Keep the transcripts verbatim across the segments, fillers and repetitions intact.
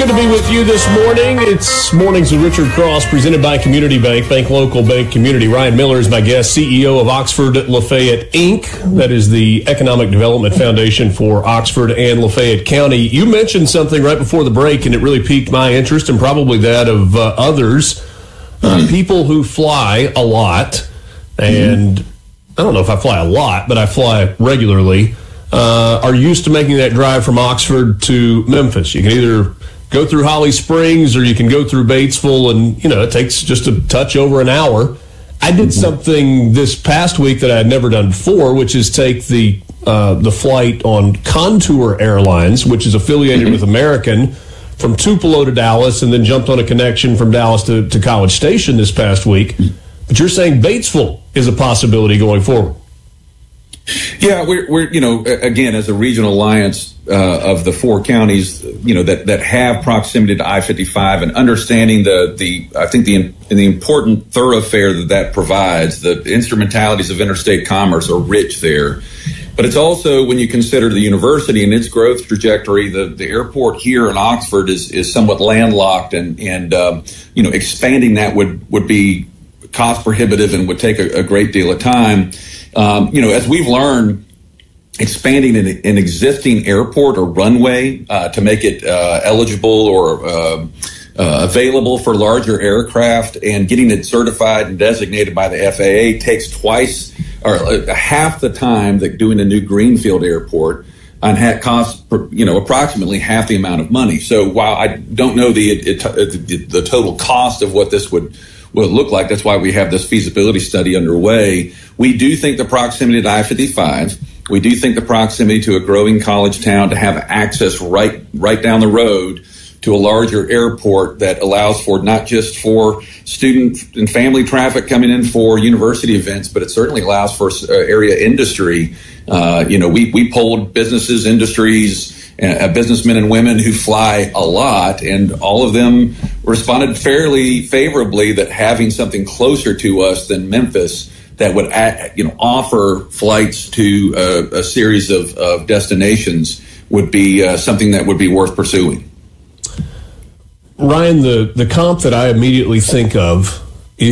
to be with you this morning. It's Mornings with Richard Cross, presented by Community Bank, Bank Local, Bank Community. Ryan Miller is my guest, C E O of Oxford Lafayette, Incorporated. That is the Economic Development Foundation for Oxford and Lafayette County. You mentioned something right before the break, and it really piqued my interest and probably that of uh, others. Uh, people who fly a lot, and I don't know if I fly a lot, but I fly regularly, uh, are used to making that drive from Oxford to Memphis. You can either go through Holly Springs or you can go through Batesville, and, you know, it takes just a touch over an hour. I did something this past week that I had never done before, which is take the uh, the flight on Contour Airlines, which is affiliated with American, from Tupelo to Dallas, and then jumped on a connection from Dallas to, to College Station this past week. But you're saying Batesville is a possibility going forward. Yeah, we're, we're you know, again, as a regional alliance uh, of the four counties, you know, that, that have proximity to I fifty-five, and understanding the, the I think, the the important thoroughfare that that provides, the instrumentalities of interstate commerce are rich there. But it's also, when you consider the university and its growth trajectory, the, the airport here in Oxford is, is somewhat landlocked, and, and um, you know, expanding that would, would be cost prohibitive and would take a, a great deal of time. Um, you know, as we've learned, expanding an, an existing airport or runway uh, to make it uh, eligible or uh, uh, available for larger aircraft, and getting it certified and designated by the F A A takes twice or uh, half the time that doing a new greenfield airport, and ha- costs, you know, approximately half the amount of money. So while I don't know the it, it, the total cost of what this would what it look like, that's why we have this feasibility study underway. We do think the proximity to I fifty-five, we do think the proximity to a growing college town, to have access right right down the road to a larger airport that allows for not just for student and family traffic coming in for university events, but it certainly allows for uh, area industry. Uh, you know, we, we polled businesses, industries, uh, businessmen and women who fly a lot, and all of them responded fairly favorably that having something closer to us than Memphis that would, you know, offer flights to uh, a series of, of destinations would be uh, something that would be worth pursuing. Ryan, the, the comp that I immediately think of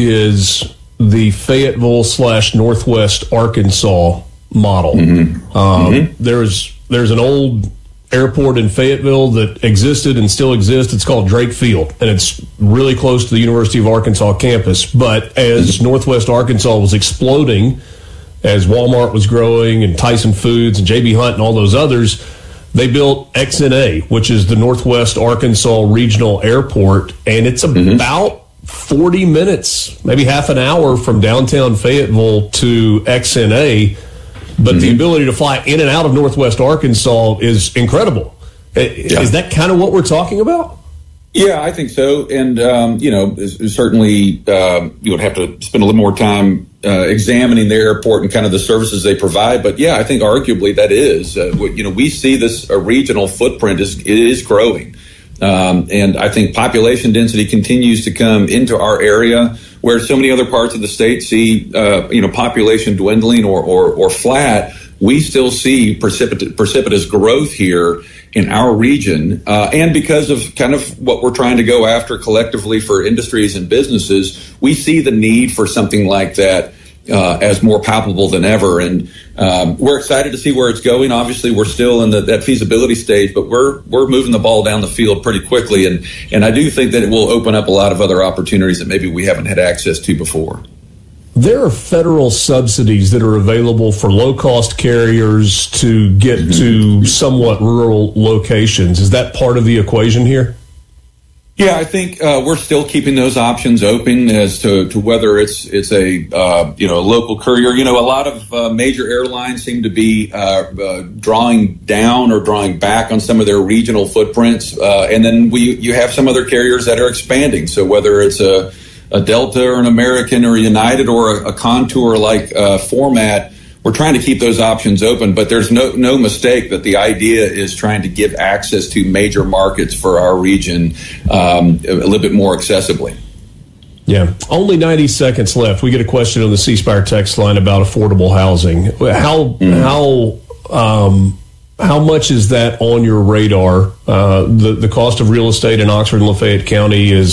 is the Fayetteville slash Northwest Arkansas model. Mm-hmm. Um, mm-hmm. There's there's an old airport in Fayetteville that existed and still exists. It's called Drake Field, and it's really close to the University of Arkansas campus. But as Northwest Arkansas was exploding, as Walmart was growing and Tyson Foods and J B Hunt and all those others, they built X N A, which is the Northwest Arkansas Regional Airport, and it's mm-hmm. about forty minutes, maybe half an hour from downtown Fayetteville to X N A. But mm-hmm. the ability to fly in and out of Northwest Arkansas is incredible. Yeah. Is that kind of what we're talking about? Yeah, I think so. And, um, you know, certainly uh, you would have to spend a little more time uh, examining their airport and kind of the services they provide. But, yeah, I think arguably that is. Uh, you know, we see this a regional footprint is it is growing. Um, and I think population density continues to come into our area, where so many other parts of the state see, uh, you know, population dwindling or, or, or flat. We still see precipitous, precipitous growth here in our region. Uh, and because of kind of what we're trying to go after collectively for industries and businesses, we see the need for something like that uh, as more palpable than ever. And um, we're excited to see where it's going. Obviously, we're still in the, that feasibility stage, but we're we're moving the ball down the field pretty quickly. And, and I do think that it will open up a lot of other opportunities that maybe we haven't had access to before. There are federal subsidies that are available for low-cost carriers to get mm-hmm. to somewhat rural locations. Is that part of the equation here? Yeah, I think uh, we're still keeping those options open as to, to whether it's it's a uh, you know a local courier. You know, a lot of uh, major airlines seem to be uh, uh, drawing down or drawing back on some of their regional footprints, uh, and then we you have some other carriers that are expanding. So whether it's a a Delta or an American or a United or a, a Contour-like uh, format, we're trying to keep those options open. But there's no no mistake that the idea is trying to give access to major markets for our region um, a little bit more accessibly. Yeah. Only ninety seconds left. We get a question on the C Spire text line about affordable housing. How, mm-hmm. how um, how much is that on your radar? Uh, the, the cost of real estate in Oxford and Lafayette County is